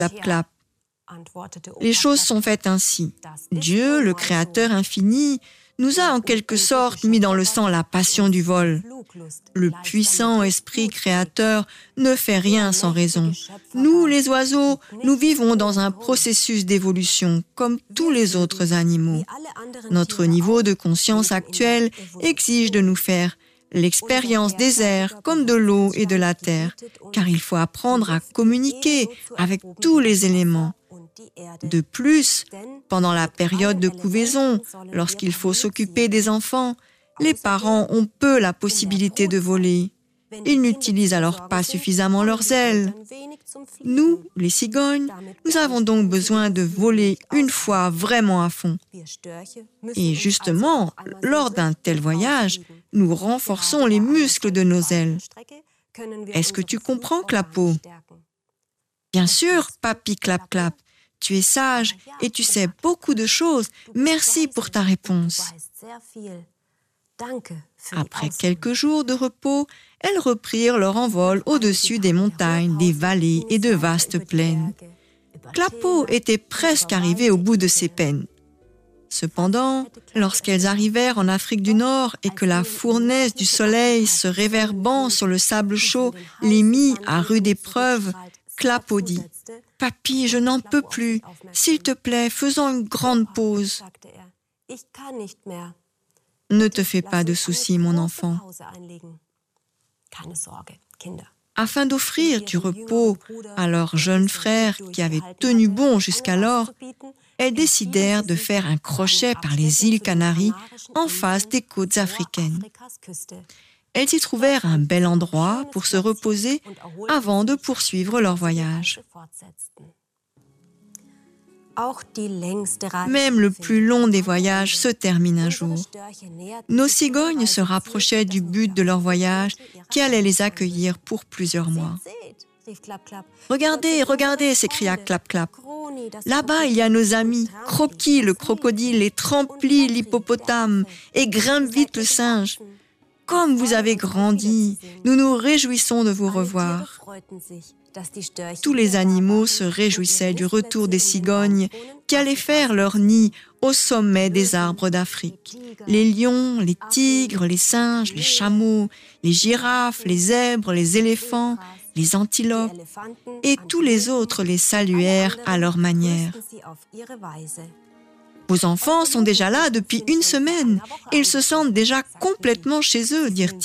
clap, clap. Les choses sont faites ainsi. Dieu, le Créateur infini, nous a en quelque sorte mis dans le sang la passion du vol. Le puissant esprit créateur ne fait rien sans raison. Nous, les oiseaux, nous vivons dans un processus d'évolution comme tous les autres animaux. Notre niveau de conscience actuel exige de nous faire l'expérience des airs comme de l'eau et de la terre, car il faut apprendre à communiquer avec tous les éléments. De plus, pendant la période de couvaison, lorsqu'il faut s'occuper des enfants, les parents ont peu la possibilité de voler. Ils n'utilisent alors pas suffisamment leurs ailes. Nous, les cigognes, nous avons donc besoin de voler une fois vraiment à fond. Et justement, lors d'un tel voyage, nous renforçons les muscles de nos ailes. Est-ce que tu comprends, Clapo? Bien sûr, Papy Clap Clap. Tu es sage et tu sais beaucoup de choses. Merci pour ta réponse. Après quelques jours de repos, elles reprirent leur envol au-dessus des montagnes, des vallées et de vastes plaines. Clapo était presque arrivée au bout de ses peines. Cependant, lorsqu'elles arrivèrent en Afrique du Nord et que la fournaise du soleil se réverbant sur le sable chaud les mit à rude épreuve, Clapo dit « Papy, je n'en peux plus. S'il te plaît, faisons une grande pause. » Ne te fais pas de soucis, mon enfant. Afin d'offrir du repos à leur jeune frère qui avait tenu bon jusqu'alors, elles décidèrent de faire un crochet par les îles Canaries en face des côtes africaines. Elles y trouvèrent un bel endroit pour se reposer avant de poursuivre leur voyage. Même le plus long des voyages se termine un jour. Nos cigognes se rapprochaient du but de leur voyage qui allait les accueillir pour plusieurs mois. « Regardez, regardez !» s'écria Clap Clap. « Là-bas, il y a nos amis, Croquis le crocodile et Trampli l'hippopotame et Grimpe-Vite le singe. Comme vous avez grandi, nous nous réjouissons de vous revoir. » Tous les animaux se réjouissaient du retour des cigognes qui allaient faire leur nid au sommet des arbres d'Afrique. Les lions, les tigres, les singes, les chameaux, les girafes, les zèbres, les éléphants, les antilopes et tous les autres les saluèrent à leur manière. « Vos enfants sont déjà là depuis une semaine et ils se sentent déjà complètement chez eux, dirent-ils. »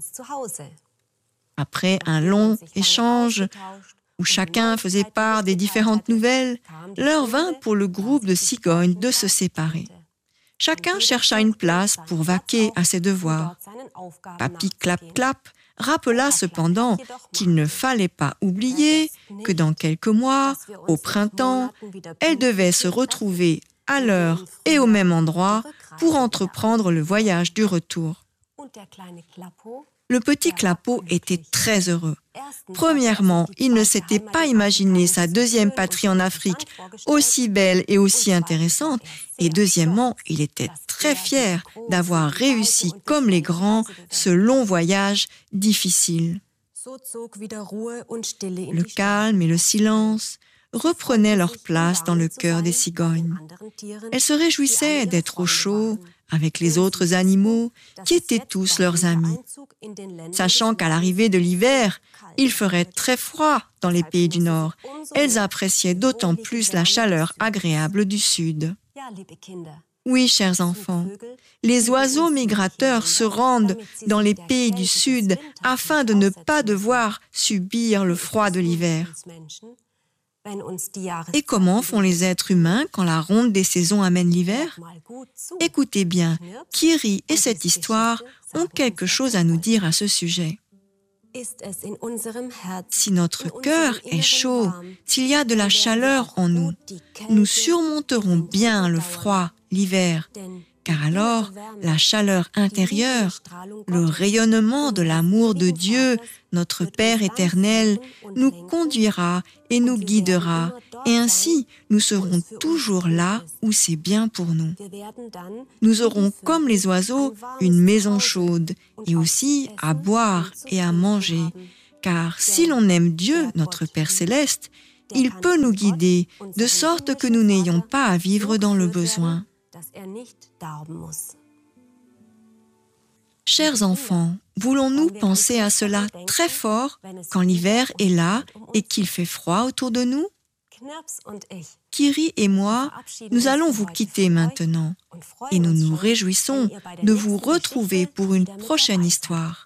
Après un long échange où chacun faisait part des différentes nouvelles, l'heure vint pour le groupe de cigognes de se séparer. Chacun chercha une place pour vaquer à ses devoirs. Papy Clap Clap rappela cependant qu'il ne fallait pas oublier que dans quelques mois, au printemps, elle devait se retrouver à l'heure et au même endroit pour entreprendre le voyage du retour. Le petit Clapo était très heureux. Premièrement, il ne s'était pas imaginé sa deuxième patrie en Afrique aussi belle et aussi intéressante. Et deuxièmement, il était très fier d'avoir réussi comme les grands ce long voyage difficile. Le calme et le silence reprenaient leur place dans le cœur des cigognes. Elles se réjouissaient d'être au chaud avec les autres animaux qui étaient tous leurs amis. Sachant qu'à l'arrivée de l'hiver, il ferait très froid dans les pays du Nord, elles appréciaient d'autant plus la chaleur agréable du Sud. Oui, chers enfants, les oiseaux migrateurs se rendent dans les pays du Sud afin de ne pas devoir subir le froid de l'hiver. Et comment font les êtres humains quand la ronde des saisons amène l'hiver? Écoutez bien, Kiri et cette histoire ont quelque chose à nous dire à ce sujet. Si notre cœur est chaud, s'il y a de la chaleur en nous, nous surmonterons bien le froid, l'hiver, car alors la chaleur intérieure, le rayonnement de l'amour de Dieu, notre Père éternel, nous conduira et nous guidera, et ainsi nous serons toujours là où c'est bien pour nous. Nous aurons, comme les oiseaux, une maison chaude, et aussi à boire et à manger, car si l'on aime Dieu, notre Père céleste, il peut nous guider, de sorte que nous n'ayons pas à vivre dans le besoin. Chers enfants, voulons-nous penser à cela très fort quand l'hiver est là et qu'il fait froid autour de nous? Kiri et moi, nous allons vous quitter maintenant et nous nous réjouissons de vous retrouver pour une prochaine histoire.